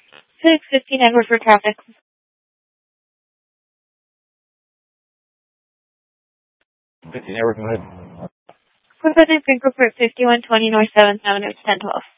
615 Edward for traffic. 15 Edward, go ahead. Quick Prince Report 5120 North 7th Avenue, 1012.